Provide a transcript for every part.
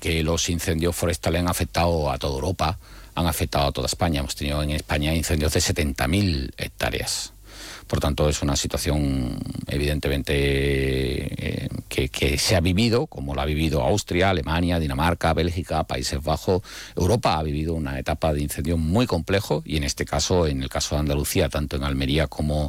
que los incendios forestales han afectado a toda Europa, han afectado a toda España. Hemos tenido en España incendios de 70.000 hectáreas. Por tanto, es una situación evidentemente que se ha vivido, como la ha vivido Austria, Alemania, Dinamarca, Bélgica, Países Bajos. Europa ha vivido una etapa de incendios muy complejo, y en este caso, en el caso de Andalucía, tanto en Almería como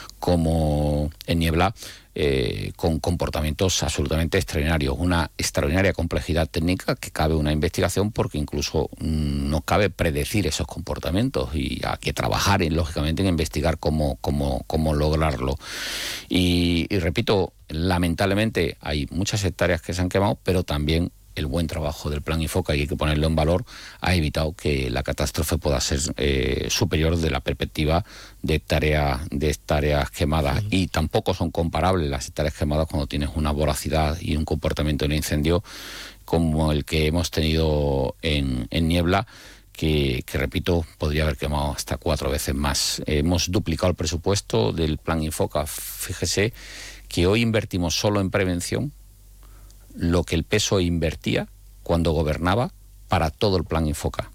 en Niebla, con comportamientos absolutamente extraordinarios, una extraordinaria complejidad técnica que cabe una investigación, porque incluso no cabe predecir esos comportamientos, y hay que trabajar lógicamente en investigar cómo lograrlo. Y repito, lamentablemente hay muchas hectáreas que se han quemado, pero también el buen trabajo del Plan Infoca, y hay que ponerlo en valor, ha evitado que la catástrofe pueda ser superior de la perspectiva de hectáreas quemadas. Y tampoco son comparables las hectáreas quemadas cuando tienes una voracidad y un comportamiento en incendio como el que hemos tenido en Niebla, que repito, podría haber quemado hasta 4 veces más. Hemos duplicado el presupuesto del Plan Infoca. Fíjese que hoy invertimos solo en prevención lo que el PSOE invertía cuando gobernaba para todo el Plan Infoca.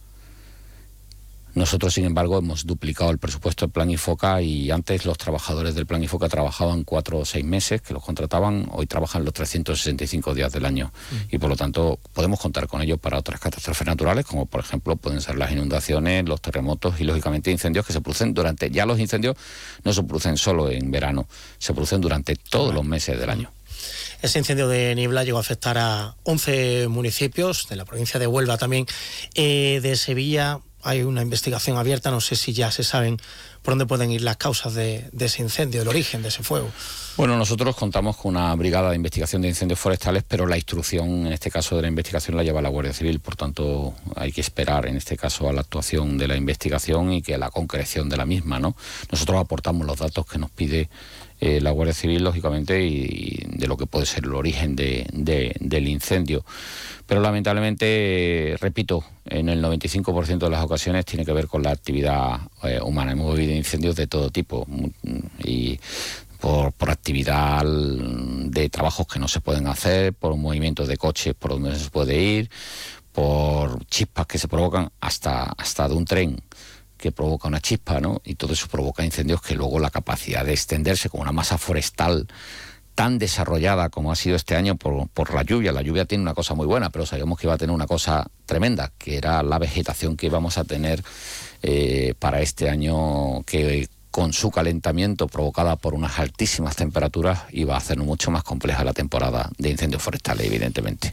Nosotros, sin embargo, hemos duplicado el presupuesto del Plan Infoca, y antes los trabajadores del Plan Infoca trabajaban 4 o 6 meses, que los contrataban, hoy trabajan los 365 días del año. Y por lo tanto podemos contar con ellos para otras catástrofes naturales, como por ejemplo pueden ser las inundaciones, los terremotos y lógicamente incendios que se producen durante... Ya los incendios no se producen solo en verano, se producen durante todos los meses del año. Ese incendio de Niebla llegó a afectar a 11 municipios de la provincia de Huelva, también de Sevilla. Hay una investigación abierta, no sé si ya se saben por dónde pueden ir las causas de ese incendio, el origen de ese fuego. Bueno, nosotros contamos con una brigada de investigación de incendios forestales, pero la instrucción, en este caso de la investigación, la lleva la Guardia Civil. Por tanto, hay que esperar, en este caso, a la actuación de la investigación y que a la concreción de la misma, ¿no? Nosotros aportamos los datos que nos pide la Guardia Civil, lógicamente, y de lo que puede ser el origen del incendio. Pero lamentablemente, repito, en el 95% de las ocasiones tiene que ver con la actividad humana. Hemos vivido incendios de todo tipo, y por actividad de trabajos que no se pueden hacer, por movimientos de coches por donde no se puede ir, por chispas que se provocan, hasta de un tren que provoca una chispa, ¿no? Y todo eso provoca incendios que luego la capacidad de extenderse con una masa forestal tan desarrollada como ha sido este año por la lluvia. La lluvia tiene una cosa muy buena, pero sabíamos que iba a tener una cosa tremenda, que era la vegetación que íbamos a tener para este año, que con su calentamiento provocada por unas altísimas temperaturas iba a hacer mucho más compleja la temporada de incendios forestales, evidentemente.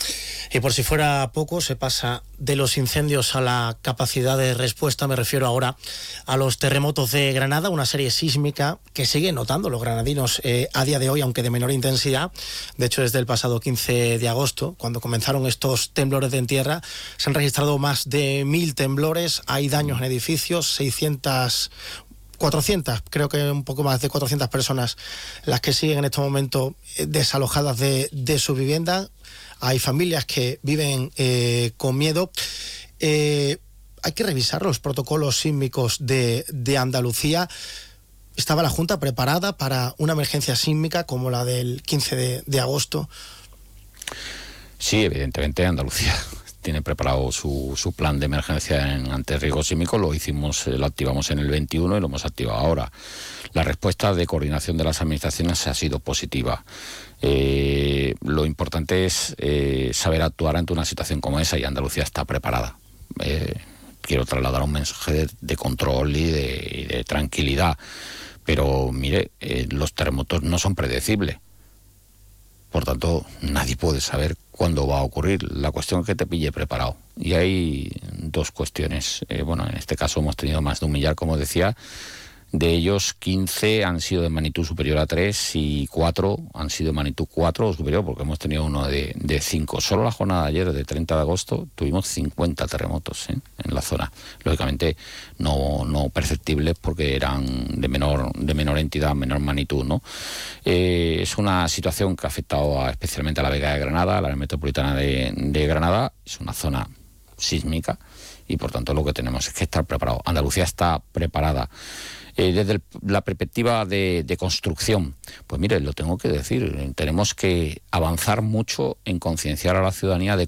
Y por si fuera poco, se pasa de los incendios a la capacidad de respuesta. Me refiero ahora a los terremotos de Granada, una serie sísmica que siguen notando los granadinos a día de hoy, aunque de menor intensidad. De hecho, desde el pasado 15 de agosto, cuando comenzaron estos temblores en tierra, se han registrado más de 1.000 temblores, hay daños en edificios, 400, creo que un poco más de 400 personas las que siguen en este momento desalojadas de su vivienda. Hay familias que viven con miedo. Hay que revisar los protocolos sísmicos de Andalucía. ¿Estaba la Junta preparada para una emergencia sísmica como la del 15 de agosto? Sí, evidentemente Andalucía tiene preparado su plan de emergencia ante riesgo sísmico. Lo activamos en el 21 y lo hemos activado ahora. La respuesta de coordinación de las administraciones ha sido positiva. Lo importante es saber actuar ante una situación como esa, y Andalucía está preparada. Quiero trasladar un mensaje de control y de tranquilidad. Pero mire, los terremotos no son predecibles. Por tanto, nadie puede saber cuándo va a ocurrir. La cuestión es que te pille preparado. Y hay dos cuestiones. En este caso hemos tenido más de 1 millar, como decía. De ellos, 15 han sido de magnitud superior a 3 y 4 han sido de magnitud 4 o superior, porque hemos tenido uno de 5. Solo la jornada de ayer, de 30 de agosto, tuvimos 50 terremotos en la zona. Lógicamente no perceptibles, porque eran de menor entidad, menor magnitud, ¿no? Es una situación que ha afectado especialmente a la Vega de Granada, a la área metropolitana de Granada. Es una zona sísmica y por tanto lo que tenemos es que estar preparados. Andalucía está preparada. Desde la perspectiva de construcción, pues mire, lo tengo que decir, tenemos que avanzar mucho en concienciar a la ciudadanía de